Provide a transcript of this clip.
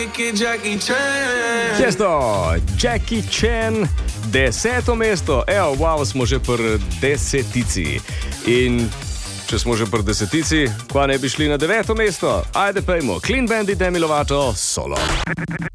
Često, Jackie Chan, 10. mesto, evo, wow, smo že pri 10. In če smo že pri 10, kva ne bi šli na 9. mesto? Ajde, pejmo, Clean Bandit, Demi Lovato, Solo.